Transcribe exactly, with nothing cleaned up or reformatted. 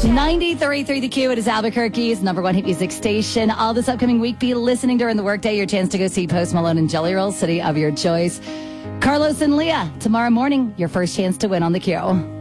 ninety-three point three The Q. It is Albuquerque's number one hit music station. All this upcoming week, be listening during the workday. Your chance to go see Post Malone and Jelly Roll, City of Your Choice. Carlos and Leah, tomorrow morning, your first chance to win on The Q.